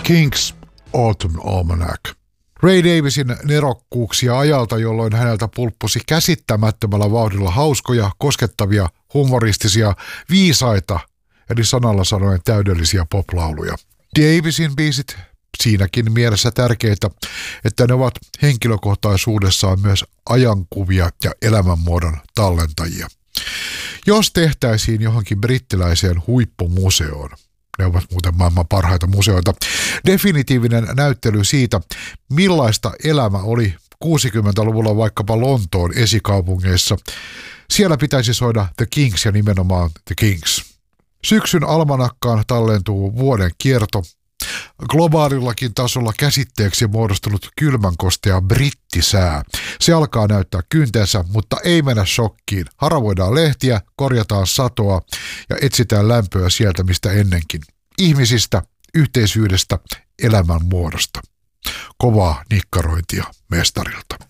King's Autumn Almanac. Ray Davisin nerokkuuksia ajalta, jolloin häneltä pulppusi käsittämättömällä vauhdilla hauskoja, koskettavia, humoristisia, viisaita, eli sanalla sanoen täydellisiä poplauluja. Davisin biisit siinäkin mielessä tärkeitä, että ne ovat henkilökohtaisuudessaan myös ajankuvia ja elämänmuodon tallentajia. Jos tehtäisiin johonkin brittiläiseen huippumuseoon, ne ovat muuten maailman parhaita museoita, definitiivinen näyttely siitä, millaista elämä oli 60-luvulla vaikkapa Lontoon esikaupungeissa, siellä pitäisi soida The Kings ja nimenomaan The Kings. Syksyn almanakkaan tallentuu vuoden kierto. Globaalillakin tasolla käsitteeksi muodostunut kylmänkostea brittisää. Se alkaa näyttää kynteensä, mutta ei mennä shokkiin. Haravoidaan lehtiä, korjataan satoa ja etsitään lämpöä sieltä mistä ennenkin. Ihmisistä, yhteisyydestä, elämän muodosta. Kovaa nikkarointia mestarilta.